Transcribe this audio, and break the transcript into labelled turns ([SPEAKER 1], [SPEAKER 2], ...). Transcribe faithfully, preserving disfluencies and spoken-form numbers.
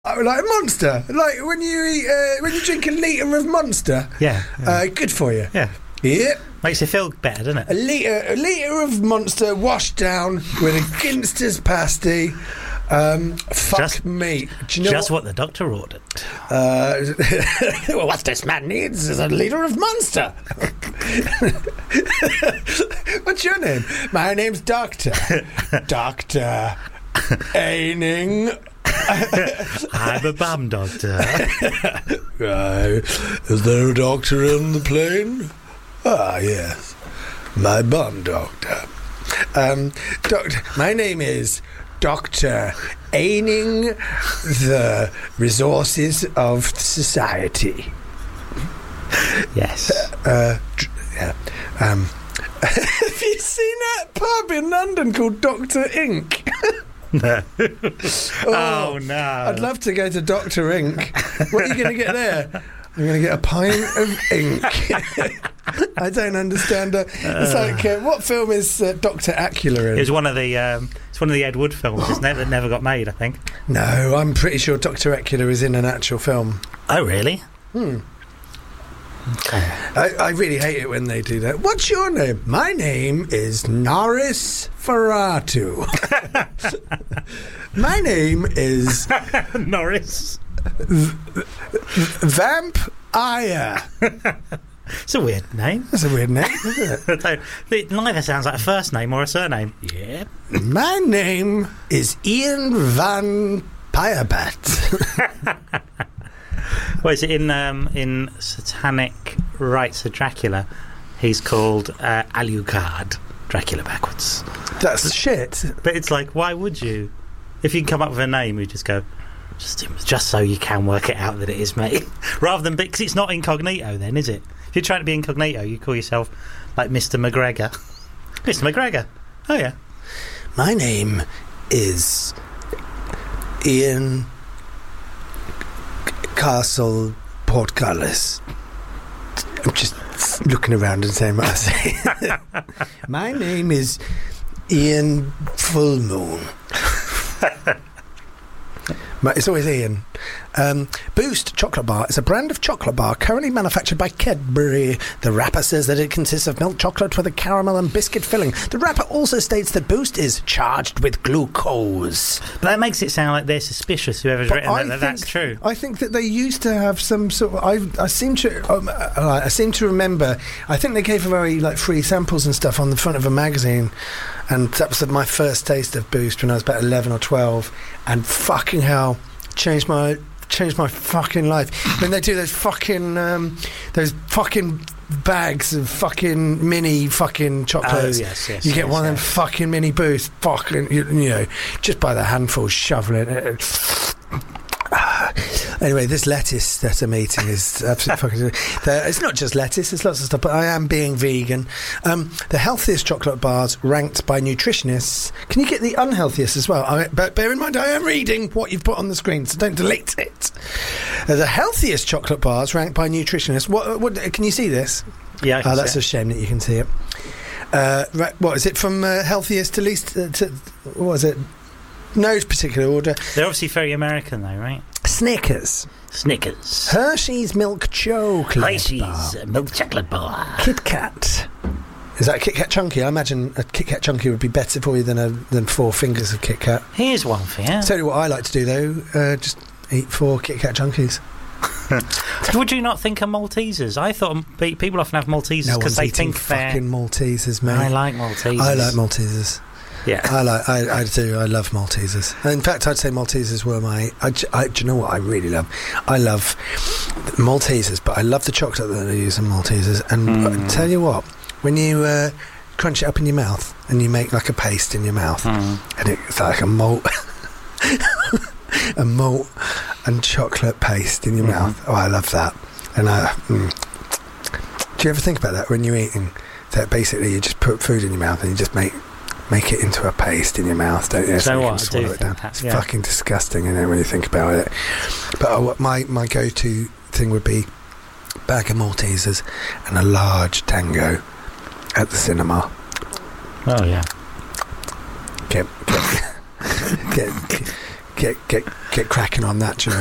[SPEAKER 1] Oh, like a Monster, like when you eat, uh, when you drink a litre of Monster.
[SPEAKER 2] Yeah, yeah.
[SPEAKER 1] Uh, good for you.
[SPEAKER 2] Yeah.
[SPEAKER 1] Yep.
[SPEAKER 2] Makes you feel better, doesn't it?
[SPEAKER 1] A litre, a litre of Monster washed down with a Ginster's pasty. Um, fuck
[SPEAKER 2] just,
[SPEAKER 1] me. Do you know
[SPEAKER 2] just
[SPEAKER 1] what?
[SPEAKER 2] what the doctor ordered.
[SPEAKER 1] Uh, well, what this man needs is a litre of Monster. What's your name? My name's Doctor. Doctor Aining.
[SPEAKER 2] I'm a bum doctor.
[SPEAKER 1] Right. Is there a doctor in the plane? Ah, yes. My bum doctor. Um, doctor, my name is Doctor Aining the resources of society.
[SPEAKER 2] Yes.
[SPEAKER 1] Uh, yeah. Um, have you seen that pub in London called Doctor Ink?
[SPEAKER 2] No.
[SPEAKER 1] oh,
[SPEAKER 2] oh no.
[SPEAKER 1] I'd love to go to Doctor Ink. What are you going to get there? I'm going to get a pint of ink. I don't understand. Uh, it's like uh, what film is uh, Doctor Acula in?
[SPEAKER 2] It's one of the um, it's one of the Ed Wood films, isn't it? That never got made, I think.
[SPEAKER 1] No, I'm pretty sure Doctor Acula is in an actual film.
[SPEAKER 2] Oh, really?
[SPEAKER 1] Hmm.
[SPEAKER 2] Okay.
[SPEAKER 1] I, I really hate it when they do that. What's your name? My name is Norris Ferratu. My name is
[SPEAKER 2] Norris.
[SPEAKER 1] V- Vamp Aya.
[SPEAKER 2] It's a weird name.
[SPEAKER 1] That's a weird name, isn't it?
[SPEAKER 2] It neither sounds like a first name or a surname. Yeah.
[SPEAKER 1] My name is Ian Van Pyrebat.
[SPEAKER 2] Well, is it in um, in Satanic Rites of Dracula? He's called uh, Alucard, Dracula backwards.
[SPEAKER 1] That's shit.
[SPEAKER 2] But it's like, why would you? If you can come up with a name, you just go, just, just so you can work it out that it is me. Rather than, because it's not incognito then, is it? If you're trying to be incognito, you call yourself like Mister McGregor. Mister McGregor. Oh, yeah.
[SPEAKER 1] My name is Ian Castle Portcullis. I'm just looking around and saying what I say. My name is Ian Full Moon. It's always Ian. Um, Boost Chocolate Bar is a brand of chocolate bar currently manufactured by Cadbury. The wrapper says that it consists of milk chocolate with a caramel and biscuit filling. The wrapper also states that Boost is charged with glucose.
[SPEAKER 2] But that makes it sound like they're suspicious, whoever's
[SPEAKER 1] But
[SPEAKER 2] written
[SPEAKER 1] I
[SPEAKER 2] that, that
[SPEAKER 1] think,
[SPEAKER 2] that's true.
[SPEAKER 1] I think that they used to have some sort of... I, I seem to... Um, I seem to remember... I think they gave away like free samples and stuff on the front of a magazine. And that was my first taste of Boost when I was about eleven or twelve. And fucking hell, changed my... changed my fucking life. When they do those fucking um, those fucking bags of fucking mini fucking chocolates,
[SPEAKER 2] oh, yes, yes,
[SPEAKER 1] you get
[SPEAKER 2] yes,
[SPEAKER 1] one
[SPEAKER 2] yes.
[SPEAKER 1] of them fucking mini booths, fucking you, you know, just by the handful, shoveling it. Anyway, this lettuce that I'm eating is absolutely fucking... It's not just lettuce, it's lots of stuff, but I am being vegan. Um, the healthiest chocolate bars ranked by nutritionists. Can you get the unhealthiest as well? I, but bear in mind, I am reading what you've put on the screen, so don't delete it. Uh, the healthiest chocolate bars ranked by nutritionists. What, what, can you see this?
[SPEAKER 2] Yeah, I can
[SPEAKER 1] Oh, that's
[SPEAKER 2] see
[SPEAKER 1] a shame that you can see it. Uh, right, what, is it from uh, healthiest to least... Uh, to, what is it? No particular order.
[SPEAKER 2] They're obviously very American, though, right?
[SPEAKER 1] Snickers.
[SPEAKER 2] Snickers.
[SPEAKER 1] Hershey's milk chocolate
[SPEAKER 2] Hershey's
[SPEAKER 1] bar.
[SPEAKER 2] milk chocolate bar.
[SPEAKER 1] Kit Kat. Is that a Kit Kat Chunky? I imagine a Kit Kat Chunky would be better for you than a, than four fingers of Kit Kat.
[SPEAKER 2] Here's one for you.
[SPEAKER 1] Tell you what I like to do though, uh, just eat four Kit Kat Chunkies.
[SPEAKER 2] Would you not think of Maltesers? I thought pe- people often have Maltesers
[SPEAKER 1] No
[SPEAKER 2] because
[SPEAKER 1] one's
[SPEAKER 2] they
[SPEAKER 1] eating
[SPEAKER 2] think they're...
[SPEAKER 1] fucking Maltesers, mate.
[SPEAKER 2] I like Maltesers.
[SPEAKER 1] I like Maltesers.
[SPEAKER 2] Yeah.
[SPEAKER 1] I like. I, I do. I love Maltesers. In fact, I'd say Maltesers were my. I, I, do you know what I really love? I love Maltesers, but I love the chocolate that they use in Maltesers. And mm. I tell you what, when you uh, crunch it up in your mouth and you make like a paste in your mouth, mm. and it's like a malt, a malt and chocolate paste in your mm. mouth. Oh, I love that. And I. Mm. Do you ever think about that when you're eating? That basically you just put food in your mouth and you just make. Make it into a paste in your mouth, don't you?
[SPEAKER 2] So,
[SPEAKER 1] so you
[SPEAKER 2] what?
[SPEAKER 1] can swallow
[SPEAKER 2] I do
[SPEAKER 1] it down.
[SPEAKER 2] that,
[SPEAKER 1] It's
[SPEAKER 2] yeah.
[SPEAKER 1] fucking disgusting, isn't it, when you think about it? But uh, my, my go-to thing would be bag of Maltesers and a large tango at the cinema.
[SPEAKER 2] Oh, yeah.
[SPEAKER 1] Get, get, get, get get get cracking on that. You know.